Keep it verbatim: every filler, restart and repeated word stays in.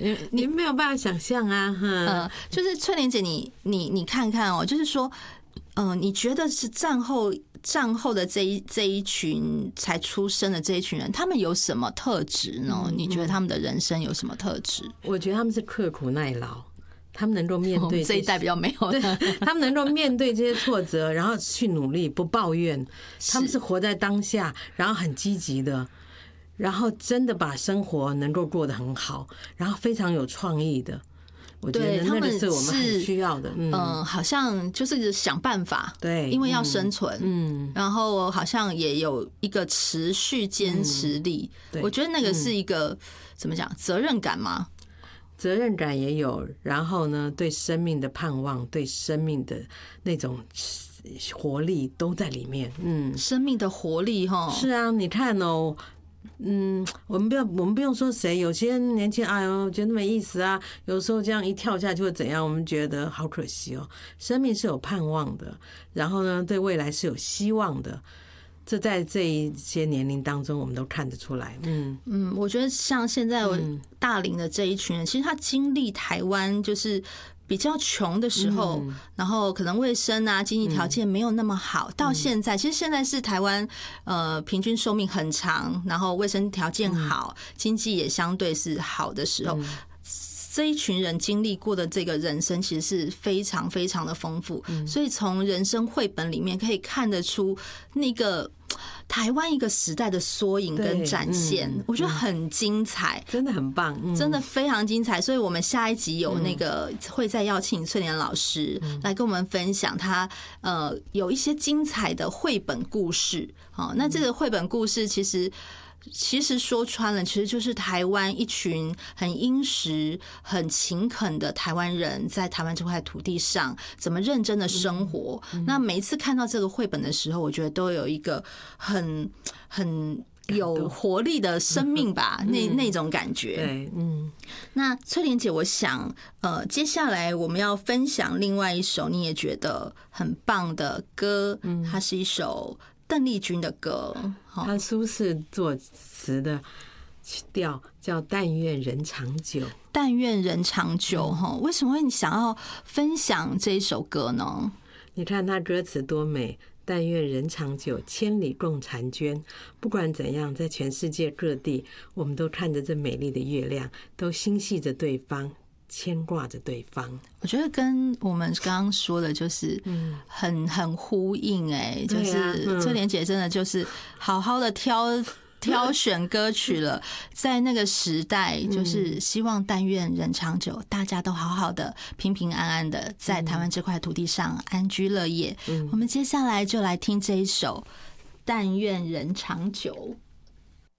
你你没有办法想象啊， 呃，就是翠莲姐你，你你你看看哦，就是说，嗯、呃，你觉得是战后战后的这一这一群才出生的这一群人，他们有什么特质呢？嗯、你觉得他们的人生有什么特质？ 我觉得他们是刻苦耐劳。他们能够面对 这, 这一代比较没有， 对，他们能够面对这些挫折，然后去努力，不抱怨。他们是活在当下，然后很积极的，然后真的把生活能够过得很好，然后非常有创意的。我觉得那个是我们很需要的。 嗯、呃，好像就是想办法， 对， 因为要生存， 嗯， 然后好像也有一个持续坚持力。 嗯、 我觉得那个是一个、嗯、怎么讲，责任感吗？ 责任感也有，然后呢，对生命的盼望，对生命的那种活力都在里面。嗯， 生命的活力哈， 是啊，你看哦，嗯，我们不要，我们不用说谁，有些年轻哎呦觉得没意思啊，有时候这样一跳下去会怎样？我们觉得好可惜哦。生命是有盼望的，然后呢，对未来是有希望的。这在这一些年龄当中，我们都看得出来。嗯嗯，我觉得像现在我大龄的这一群人，其实他经历台湾就是比较穷的时候，嗯、然后可能卫生啊、经济条件没有那么好，嗯、到现在，其实现在是台湾呃平均寿命很长，然后卫生条件好，嗯、经济也相对是好的时候。嗯，这一群人经历过的这个人生其实是非常非常的丰富，嗯、所以从人生绘本里面可以看得出那个台湾一个时代的缩影跟展现，嗯、我觉得很精彩， 真的很棒，嗯、 真的非常精彩。所以我们下一集有那个会再邀请翠莲老师来跟我们分享他呃有一些精彩的绘本故事。好，那这个绘本故事其实。其实说穿了，其实就是台湾一群很殷实、很勤恳的台湾人，在台湾这块土地上怎么认真的生活。嗯嗯、那每一次看到这个绘本的时候，我觉得都有一个很很有活力的生命吧，嗯、那那种感觉。 对，嗯。 那翠莲姐，我想，呃，接下来我们要分享另外一首你也觉得很棒的歌，嗯、它是一首邓丽君的歌。 他苏轼作词的曲调叫《但愿人长久》。 但愿人长久哈，为什么会你想要分享这一首歌呢？ 你看他歌词多美，但愿人长久，千里共婵娟。不管怎样，在全世界各地，我们都看着这美丽的月亮，都心系着对方，牵挂着对方。 我觉得跟我们刚刚说的就是很很呼应哎、欸，就是翠莲姐真的就是好好的挑挑选歌曲了，在那个时代，就是希望但愿人长久，大家都好好的、平平安安的在台湾这块土地上安居乐业。我们接下来就来听这一首《但愿人长久》。